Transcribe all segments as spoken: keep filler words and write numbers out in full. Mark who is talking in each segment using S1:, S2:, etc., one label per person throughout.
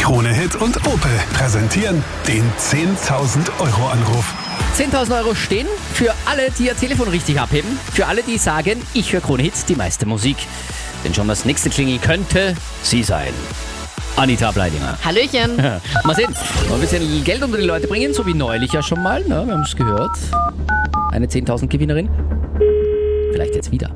S1: Krone Hit und Opel präsentieren den zehntausend Euro Anruf.
S2: zehntausend Euro stehen für alle, die ihr Telefon richtig abheben. Für alle, die sagen, ich höre Krone Hit, die meiste Musik. Denn schon das nächste Klingel könnte sie sein. Anita Bleidinger.
S3: Hallöchen.
S2: Mal sehen, mal ein bisschen Geld unter die Leute bringen, so wie neulich ja schon mal. Ne? Wir haben es gehört. Eine zehntausend Gewinnerin. Vielleicht jetzt wieder.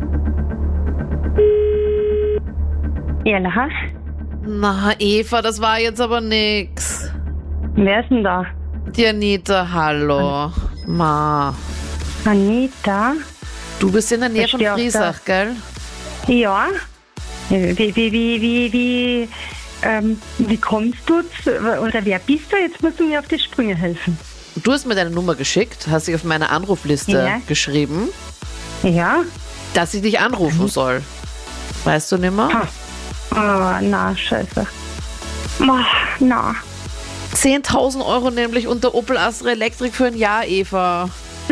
S4: Ja, na,
S3: Na, Eva, das war jetzt aber nix.
S4: wer ist denn da?
S3: Die Anita, hallo. Ma,
S4: Anita?
S3: du bist in der Nähe von
S4: Verstehe auch
S3: Friesach, gell?
S4: Ja. Wie, wie, wie, wie, wie, ähm, wie kommst du zu, oder wer bist du? Jetzt musst du mir auf die Sprünge helfen.
S3: Du hast mir deine Nummer geschickt, hast dich auf meine Anrufliste
S4: Ja.
S3: geschrieben,
S4: Ja?
S3: dass ich dich anrufen soll. Weißt du nimmer?
S4: Ha. Oh, na, scheiße. Ma, na.
S3: zehntausend Euro nämlich unter Opel Astra Electric für ein Jahr, Eva.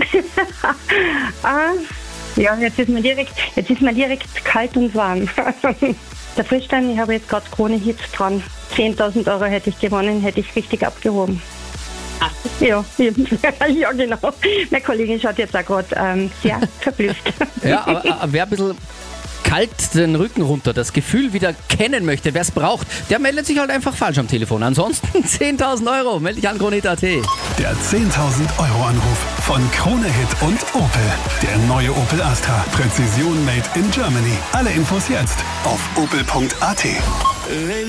S4: Ah, ja, jetzt ist mir direkt, jetzt ist mir direkt kalt und warm. Der Frischstein, ich habe jetzt gerade Krone Hit dran. zehntausend Euro hätte ich gewonnen, hätte ich richtig abgehoben.
S3: Ach.
S4: Ja, ja, genau. Meine Kollegin schaut jetzt auch gerade ähm, sehr verblüfft.
S2: Ja, aber, aber wer ein bisschen kalt den Rücken runter, das Gefühl wieder kennen möchte, wer es braucht, der meldet sich halt einfach falsch am Telefon. Ansonsten zehntausend Euro, melde dich an Krone Hit Punkt at.
S1: Der zehntausend Euro Anruf von Krone Hit und Opel. Der neue Opel Astra. Präzision made in Germany. Alle Infos jetzt auf opel punkt at.